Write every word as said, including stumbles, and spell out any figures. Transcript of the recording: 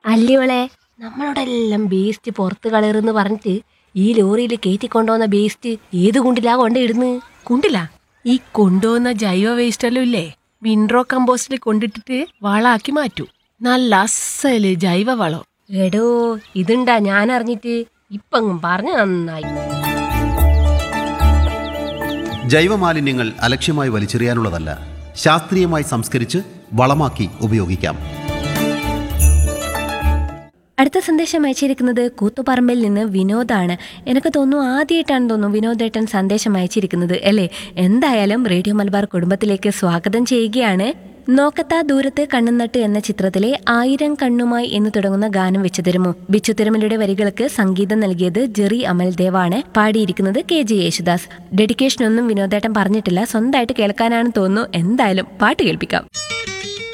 അല്ലയോളെ, നമ്മളോടെ എല്ലാം വേസ്റ്റ് പുറത്ത് കളയറെന്ന് പറഞ്ഞിട്ട് ഈ ലോറിയിൽ കയറ്റി കൊണ്ടുവന്ന വേസ്റ്റ് ഏത് കുണ്ടിലാ കൊണ്ടിടുന്ന്? കുണ്ടില്ല, ഈ കൊണ്ടുവന്ന ജൈവ വേസ്റ്റ് എല്ലാം ഇല്ലേ, വിൻഡ്രോ കമ്പോസ്റ്റിൽ കൊണ്ടിട്ടിട്ട് വളാക്കി മാറ്റൂ. നല്ല അസല് ജൈവ വളം. എടോ, ഇതുണ്ടാ ഞാൻ അറിഞ്ഞിട്ട്. ഇപ്പങ്ങും പറഞ്ഞ നന്നായി. ജൈവമാലിന്യങ്ങൾ അലക്ഷ്യമായി വലിച്ചെറിയാനുള്ളതല്ല, ശാസ്ത്രീയമായി സംസ്കരിച്ച് വളമാക്കി ഉപയോഗിക്കാം. അടുത്ത സന്ദേശം അയച്ചിരിക്കുന്നത് കൂത്തുപറമ്പിൽ നിന്ന് വിനോദാണ്. എനിക്ക് തോന്നുന്നു ആദ്യമായിട്ടാണ് തോന്നുന്നു വിനോദേട്ടൻ സന്ദേശം അയച്ചിരിക്കുന്നത് അല്ലേ. എന്തായാലും റേഡിയോ മലബാർ കുടുംബത്തിലേക്ക് സ്വാഗതം ചെയ്യുകയാണ്. നോക്കത്താ ദൂരത്ത് കണ്ണുനട്ട് എന്ന ചിത്രത്തിലെ ആയിരം കണ്ണുമായി എന്ന് തുടങ്ങുന്ന ഗാനം വെച്ചു തരുമോ? ബിച്ചു തിരുമലയുടെ വരികൾക്ക് സംഗീതം നൽകിയത് ജെറി അമൽദേവാണ്. പാടിയിരിക്കുന്നത് കെ ജെ യേശുദാസ്. ഡെഡിക്കേഷൻ ഒന്നും വിനോദേട്ടൻ പറഞ്ഞിട്ടില്ല, സ്വന്തമായിട്ട് കേൾക്കാനാണ് തോന്നുന്നു. എന്തായാലും പാട്ട് കേൾപ്പിക്കാം.